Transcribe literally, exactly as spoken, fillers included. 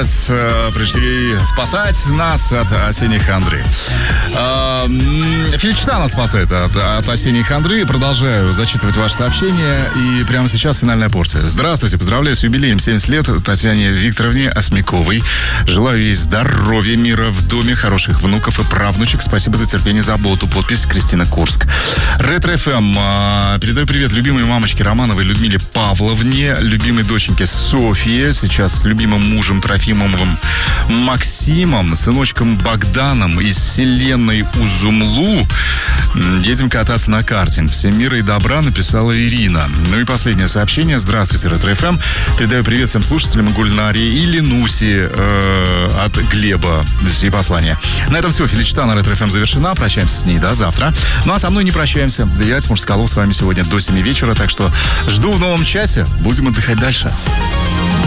молодец. Пришли спасать нас от осенних хандры. Фельдштаб нас спасает от, от осенней хандры. Продолжаю зачитывать ваши сообщения. И прямо сейчас финальная порция. Здравствуйте, поздравляю с юбилеем. семьдесят лет Татьяне Викторовне Осмяковой. Желаю ей здоровья, мира в доме, хороших внуков и правнучек. Спасибо за терпение, заботу. Подпись Кристина Курск. Ретро-эф эм. Передаю привет любимой мамочке Романовой Людмиле Павловне, любимой доченьке Софье, сейчас с любимым мужем Трофимовым Максимом, сыночком Богданом из вселенной Узумлу. Едем кататься на картинг. Всем мира и добра, написала Ирина. Ну и последнее сообщение. Здравствуйте, Ретро-эф эм. Передаю привет всем слушателям Гульнаре и Ленуси э, от Глеба. Все послания. На этом все. Феличита на Ретро-эф эм завершена. Прощаемся с ней до завтра. Ну а со мной не прощаемся. Я, Тимур Соколов, с вами сегодня до семи вечера. Так что жду в новом часе. Будем отдыхать дальше.